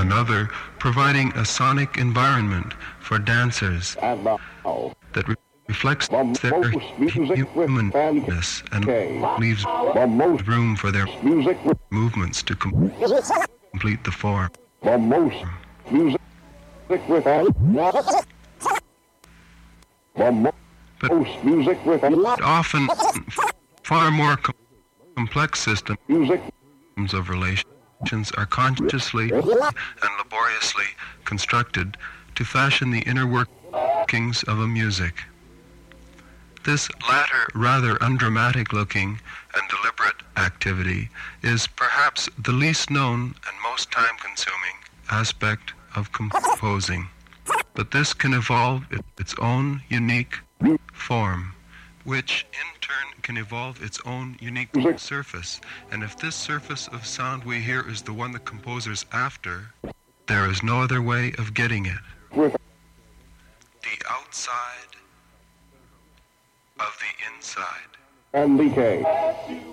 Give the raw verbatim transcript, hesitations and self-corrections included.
another, providing a sonic environment for dancers that re- reflects their humanness and leaves room for their movements to com- complete the form. The most music with the most music with often far more com- complex systems music of relations are consciously and laboriously constructed to fashion the inner workings of a music. This latter, rather undramatic looking and deliberate activity is perhaps the least known and most time consuming aspect of composing. But this can evolve its own unique form, which in turn can evolve its own unique surface. And if this surface of sound we hear is the one the composer's after, there is no other way of getting it. The outside of the inside. and decay.